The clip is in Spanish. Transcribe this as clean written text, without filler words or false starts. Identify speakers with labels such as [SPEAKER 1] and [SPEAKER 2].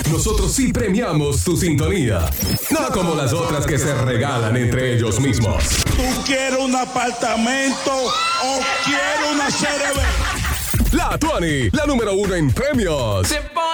[SPEAKER 1] Nosotros sí premiamos tu sintonía. No como las otras que se regalan entre ellos mismos.
[SPEAKER 2] ¿Tú quieres un apartamento o quieres una CRB?
[SPEAKER 1] La 20, la número 1 en premios.